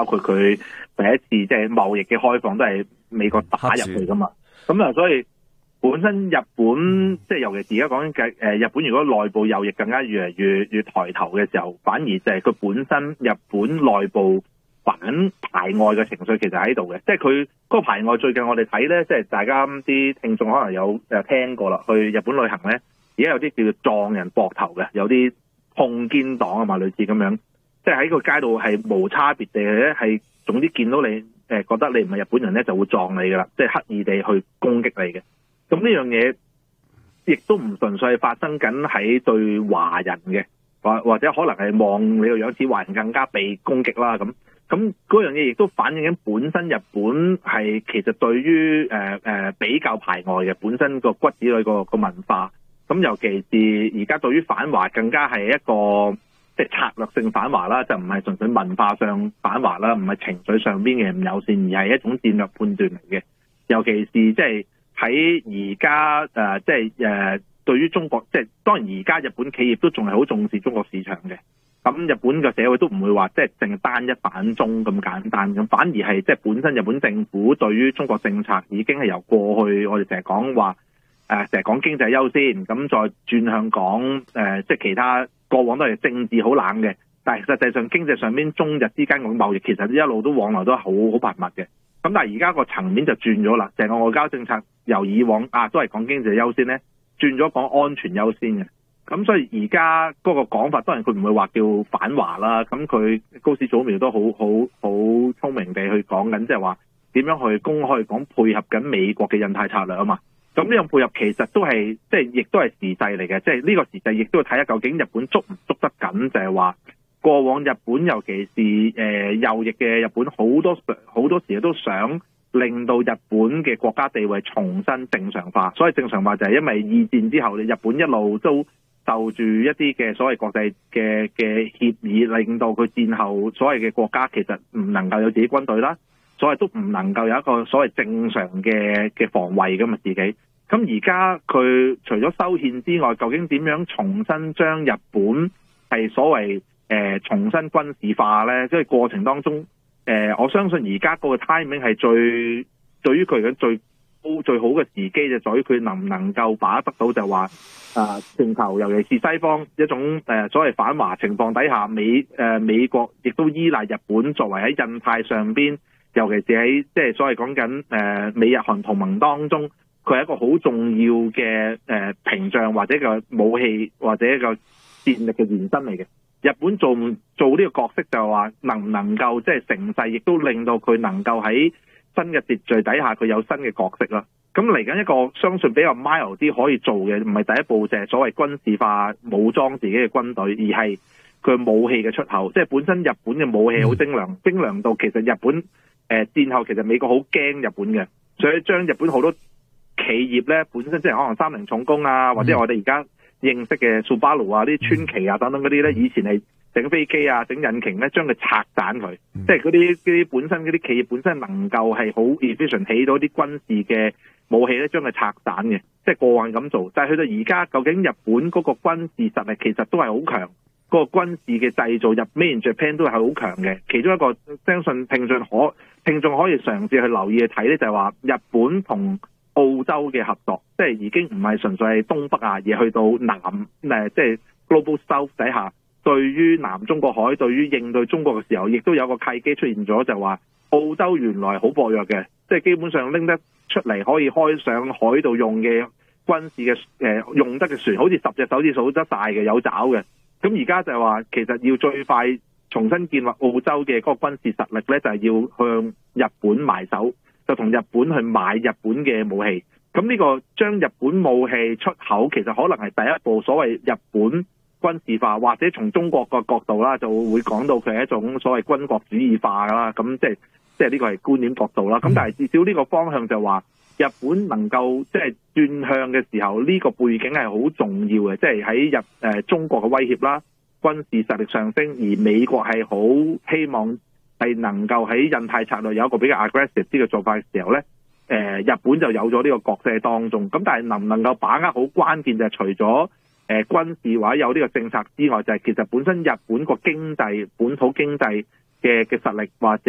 包括佢第一次即係貿易嘅開放都係美國打入去噶嘛。咁啊，所以本身日本即係尤其是而家講緊日本如果內部右翼更加越嚟越抬頭嘅時候，反而就係佢本身日本內部反排外嘅情緒其實喺度嘅。即係佢嗰個排外最近我哋睇咧，即係大家啲聽眾可能有聽過啦，去日本旅行咧，而家有啲叫做撞人膊頭嘅，有啲碰肩黨啊嘛，類似咁樣，即係喺個街度係無差別地咧，係總之見到你覺得你唔係日本人咧，就會撞你噶啦，即係刻意地去攻擊你嘅。咁呢樣嘢亦都唔純粹係發生緊喺對華人嘅，或者可能係望你個樣似華人更加被攻擊啦。咁嗰樣嘢亦都反映緊本身日本係其實對於比較排外嘅本身個骨子裏個文化。咁尤其是而家對於反華更加係一個即係策略性反華啦，就唔係純粹文化上反華啦，唔係情緒上邊嘅唔友善，而係一種戰略判斷嚟嘅。尤其是即係喺而家即係對於中國，即係當然而家日本企業都仲係好重視中國市場嘅。咁日本嘅社會都唔會話即係淨係單一反中咁簡單，咁反而係即係本身日本政府對於中國政策已經係由過去我哋成日講話成日講經濟優先，咁再轉向講即係其他過往都係政治好冷嘅，但係實際上經濟上邊中日之間嘅貿易其實一路都往來都好頻密嘅。咁但係而家個層面就轉咗啦，成個外交政策由以往都係講經濟優先咧，轉咗講安全優先嘅。咁所以而家嗰個講法，當然佢唔會話叫反華啦。咁佢高市早苗都好聰明地去講緊，即係話點樣去公開講配合緊美國嘅印太策略啊嘛。咁呢樣配合其實都係即係亦都係時勢嚟嘅，即係呢個時勢亦都要睇下究竟日本捉唔捉得緊，就係話過往日本尤其是右翼嘅日本好多時都想令到日本嘅國家地位重新正常化。所謂正常化就係因為二戰之後，日本一路都受住一啲嘅所謂國際嘅協議，令到佢戰後所謂嘅國家其實唔能夠有自己軍隊啦，所謂都唔能夠有一個所謂正常嘅防衛㗎嘛自己。咁而家佢除咗修憲之外，究竟點樣重新將日本係所謂重新軍事化呢？即係過程當中我相信而家個 timing 係對於佢嘅最好嘅時機，就在於佢能唔能夠把握得到，就話全球尤其是西方一種所謂反華情況底下，美國亦都依賴日本作為喺印太上邊，尤其是喺即係所謂講緊美日韓同盟當中，佢係一個好重要嘅屏障或者個武器或者一個戰力嘅延伸嚟嘅。日本做呢個角色就係話能唔能夠即係成勢，亦都令到佢能夠喺新嘅秩序底下佢有新嘅角色啦。咁嚟緊一個相信比較 mild 啲可以做嘅，唔係第一步就係所謂軍事化武裝自己嘅軍隊，而係佢武器嘅出口。即係本身日本嘅武器好精良，精良到其實日本戰後其實美國好驚日本嘅，所以將日本好多企業咧本身即係可能三菱重工啊，或者我哋而家認識嘅 Subaru 啊、啲川崎啊等等嗰啲咧，以前係整飛機啊、整引擎咧，將佢拆散佢，即係嗰啲本身嗰啲企業本身能夠係好 efficient 起到啲軍事嘅武器咧，將佢拆散嘅，即係過往咁做。但係去到而家，究竟日本嗰個軍事實力其實都係好強，嗰個軍事嘅製造入 Made in Japan 都係好強嘅。其中一個相信聽眾可以嘗試去留意去睇咧，就係話日本同澳洲嘅合作，即係已經唔係純粹係東北亞，而去到南即係 Global South 底下，對於南中國海，對於應對中國嘅時候，亦都有個契機出現咗，就話澳洲原來好薄弱嘅，即係基本上拎得出嚟可以開上海度用嘅軍事嘅用得嘅船，好似10隻手指數得晒嘅，有爪嘅。咁而家就係話，其實要最快重新建立澳洲嘅嗰個軍事實力咧，就係要向日本埋手，就同日本去買日本嘅武器。咁呢個將日本武器出口，其實可能係第一步所謂日本軍事化，或者從中國個角度啦，就會講到佢係一種所謂軍國主義化啦。咁即係呢個係觀點角度啦。咁但係至少呢個方向就話，日本能夠即係轉向嘅時候，呢個背景係好重要嘅，即係喺中國嘅威脅啦，軍事實力上升，而美國係好希望係能夠喺印太策略有一個比較 aggressive 啲嘅做法嘅時候咧，日本就有咗呢個角色喺當中。咁但係能唔能夠把握好關鍵就係除咗軍事或者有呢個政策之外，就係其實本身日本個經濟本土經濟嘅實力或者